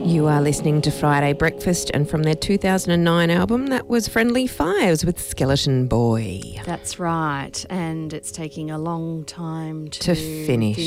You are listening to Friday Breakfast, and from their 2009 album, that was Friendly Fires with Skeleton Boy. That's right, and it's taking a long time to finish.